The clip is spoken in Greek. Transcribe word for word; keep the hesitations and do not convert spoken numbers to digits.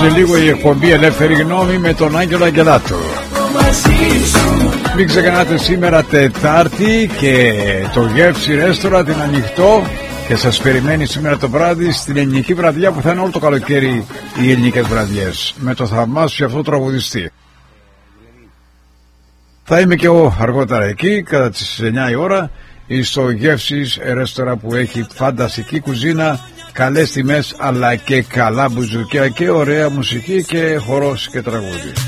σε λίγο η εκπομπή Ελεύθερη Γνώμη με τον Άγγελο Αγγελάτο. Μην ξεχνάτε, σήμερα Τετάρτη και το Γεύση Ρέστορα την ανοιχτό και σας περιμένει σήμερα το βράδυ στην ελληνική βραδιά που θα είναι όλο το καλοκαίρι οι ελληνικές βραδιές με το θαυμάσιο αυτό τραγουδιστή. Θα είμαι και εγώ αργότερα εκεί κατά τις εννιά η ώρα στο Γεύσης Ρέστορα που έχει φανταστική κουζίνα, καλές τιμές αλλά και καλά μπουζουκιά και ωραία μουσική και χορός και τραγούδι.